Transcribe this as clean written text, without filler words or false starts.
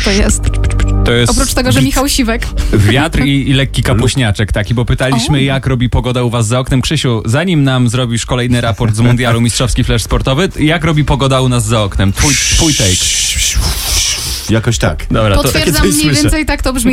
to jest? To jest Oprócz tego, że Michał Siwek. wiatr i lekki kapuśniaczek taki, bo pytaliśmy, jak robi pogoda u was za oknem. Krzysiu, zanim nam zrobisz kolejny raport z mundialu Mistrzowski Flash Sportowy, jak robi pogoda u nas za oknem? Twój take. Jakoś tak. Dobra, to Potwierdzam, takie coś mniej słyszę. więcej tak to brzmi.